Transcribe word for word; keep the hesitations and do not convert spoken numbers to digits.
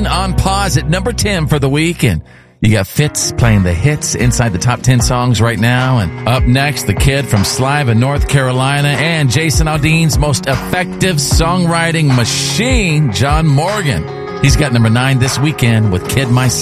on pause at number ten for the week. And you got Fitz playing the hits inside the top ten songs right now. And up next, the kid from Sliva, North Carolina, and Jason Aldean's most effective songwriting machine, John Morgan. He's got number nine this weekend with Kid My